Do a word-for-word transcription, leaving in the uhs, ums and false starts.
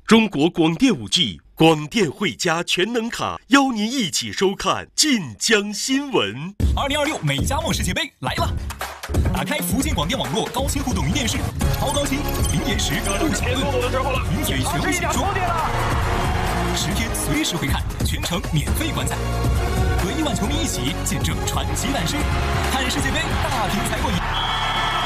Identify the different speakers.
Speaker 1: 中国广电五 G 广电汇佳全能卡，邀您一起收看晋江新闻。
Speaker 2: 二零二六美加墨世界杯来了！打开福建广电网络高清互动云电视，超高清、零延时、不抢论，云水全部解说，十天随时回看，全程免费观赛，和亿万球迷一起见证传奇诞生，看世界杯大品才过瘾。